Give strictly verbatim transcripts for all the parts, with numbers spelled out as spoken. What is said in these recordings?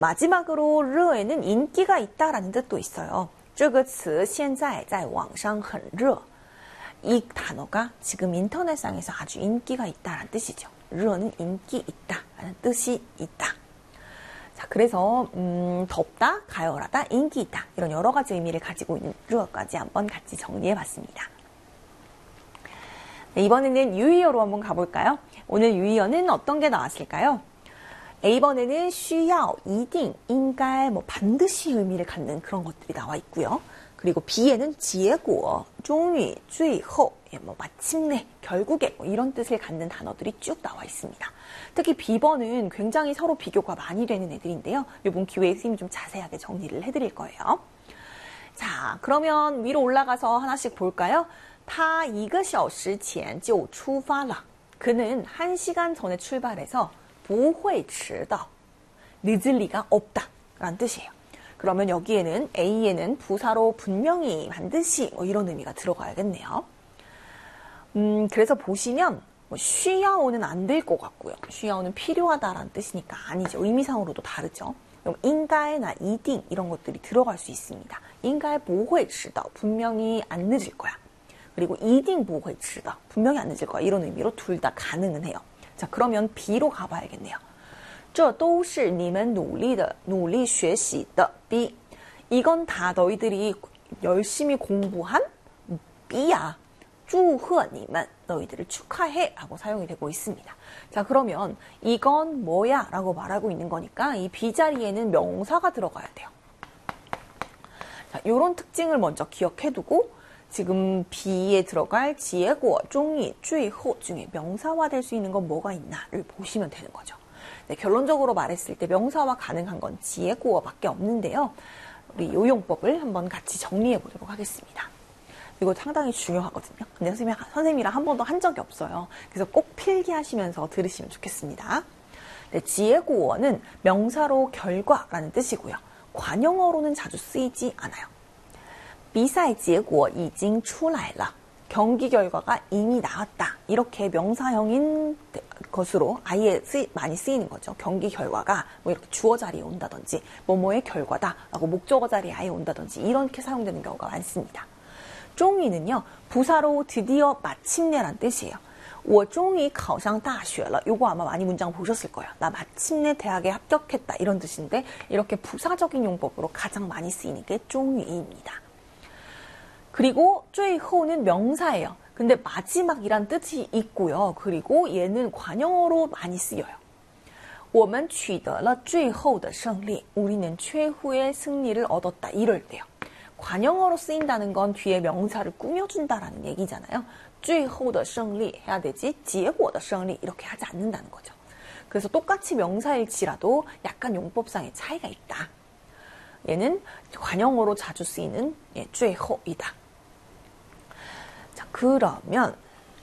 마지막으로 热에는 인기가 있다라는 뜻도 있어요. 这个词现在在网上很热. 이 단어가 지금 인터넷상에서 아주 인기가 있다라는 뜻이죠. 热는 인기 있다라는 뜻이 있다. 자, 그래서 음, 덥다, 가열하다, 인기 있다 이런 여러 가지 의미를 가지고 있는 热까지 한번 같이 정리해봤습니다. 네, 이번에는 유의어로 한번 가볼까요? 오늘 유의어는 어떤 게 나왔을까요? A번에는 需要, 一定, 应该, 뭐 반드시 의미를 갖는 그런 것들이 나와 있고요. 그리고 B에는 结果, 终于, 最后, 뭐 마침내, 결국에 뭐 이런 뜻을 갖는 단어들이 쭉 나와 있습니다. 특히 B번은 굉장히 서로 비교가 많이 되는 애들인데요. 이번 기회에 선생님이 좀 자세하게 정리를 해드릴 거예요. 자, 그러면 위로 올라가서 하나씩 볼까요? 他一个小时前就出发了. 그는 한 시간 전에 출발해서 不会迟到, 늦을 리가 없다 라는 뜻이에요. 그러면 여기에는 A에는 부사로 분명히, 반드시 뭐 이런 의미가 들어가야겠네요. 음, 그래서 보시면 뭐 쉬야오는 안 될 것 같고요. 쉬야오는 필요하다라는 뜻이니까 아니죠. 의미상으로도 다르죠. 그럼 인가에나 이딩 이런 것들이 들어갈 수 있습니다. 인가에 不会迟到, 분명히 안 늦을 거야. 그리고 이딩 不会迟到, 분명히 안 늦을 거야. 이런 의미로 둘 다 가능은 해요. 자, 그러면 B로 가봐야겠네요. 这都是你们努力的,努力学习的 B. 이건 다 너희들이 열심히 공부한 B야. 祝贺你们, 너희들을 축하해 라고 사용이 되고 있습니다. 자, 그러면 이건 뭐야 라고 말하고 있는 거니까 이 B 자리에는 명사가 들어가야 돼요. 자, 요런 특징을 먼저 기억해두고 지금 B에 들어갈 结果, 终于, 最后 중에 명사화 될 수 있는 건 뭐가 있나를 보시면 되는 거죠. 네, 결론적으로 말했을 때 명사화 가능한 건 结果밖에 없는데요. 우리 요 용법을 한번 같이 정리해 보도록 하겠습니다. 이거 상당히 중요하거든요. 근데 선생님이, 선생님이랑 한 번도 한 적이 없어요. 그래서 꼭 필기하시면서 들으시면 좋겠습니다. 네, 结果는 명사로 결과라는 뜻이고요. 관용어로는 자주 쓰이지 않아요. 比赛结果已经出来了. 경기 결과가 이미 나왔다. 이렇게 명사형인 것으로 아예 쓰이, 많이 쓰이는 거죠. 경기 결과가 뭐 이렇게 주어 자리에 온다든지 뭐뭐의 결과다라고 목적어 자리에 아예 온다든지 이렇게 사용되는 경우가 많습니다. 终于는요. 부사로 드디어 마침내란 뜻이에요. 我终于考上大学了. 요거 아마 많이 문장 보셨을 거예요. 나 마침내 대학에 합격했다 이런 뜻인데 이렇게 부사적인 용법으로 가장 많이 쓰이는 게 终于입니다. 그리고 最后는 명사예요. 근데 마지막이란 뜻이 있고요. 그리고 얘는 관용어로 많이 쓰여요. 我们取得了最后的胜利. 우리는 최후의 승리를 얻었다. 이럴 때요. 관용어로 쓰인다는 건 뒤에 명사를 꾸며준다라는 얘기잖아요. 最后的胜利 해야 되지 结果的胜利 이렇게 하지 않는다는 거죠. 그래서 똑같이 명사일지라도 약간 용법상의 차이가 있다. 얘는 관용어로 자주 쓰이는 예, 最后이다. 자, 그러면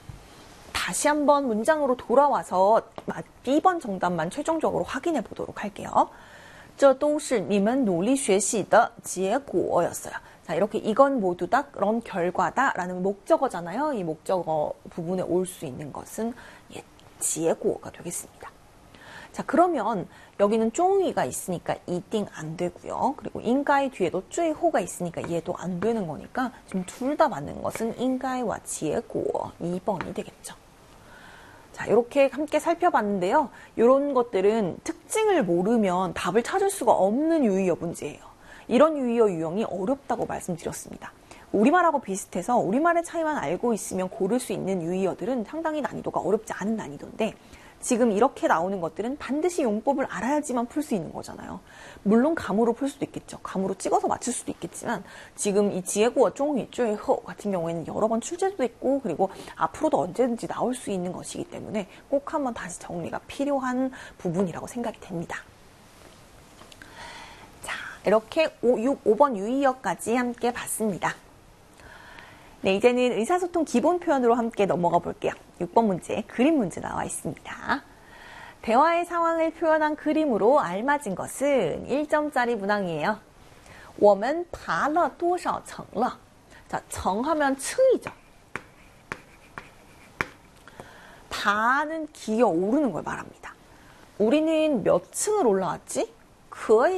다시 한번 문장으로 돌아와서 B번 정답만 최종적으로 확인해 보도록 할게요. 这都是你们努力学习的结果였어요. 자, 이렇게 이건 모두 다 그런 결과다 라는 목적어잖아요. 이 목적어 부분에 올 수 있는 것은 예, 结果가 되겠습니다. 자, 그러면 여기는 终于가 있으니까 이띵 안 되고요. 그리고 인가의 뒤에도 最后가 있으니까 얘도 안 되는 거니까 지금 둘 다 맞는 것은 인가와 结果이 번이 되겠죠. 자, 이렇게 함께 살펴봤는데요. 이런 것들은 특징을 모르면 답을 찾을 수가 없는 유의어 문제예요. 이런 유의어 유형이 어렵다고 말씀드렸습니다. 우리말하고 비슷해서 우리말의 차이만 알고 있으면 고를 수 있는 유의어들은 상당히 난이도가 어렵지 않은 난이도인데 지금 이렇게 나오는 것들은 반드시 용법을 알아야지만 풀 수 있는 거잖아요. 물론 감으로 풀 수도 있겠죠. 감으로 찍어서 맞출 수도 있겠지만 지금 이 结果终于最后 같은 경우에는 여러 번 출제도 있고 그리고 앞으로도 언제든지 나올 수 있는 것이기 때문에 꼭 한번 다시 정리가 필요한 부분이라고 생각이 됩니다. 자, 이렇게 오, 육, 오 번 유의어까지 함께 봤습니다. 네, 이제는 의사소통 기본 표현으로 함께 넘어가 볼게요. 육 번 문제, 그림 문제 나와 있습니다. 대화의 상황을 표현한 그림으로 알맞은 것은 일 점짜리 문항이에요. 我们爬了多少层了? 자, 정하면 층이죠. 다는 기어 오르는 걸 말합니다. 우리는 몇 층을 올라왔지? 可以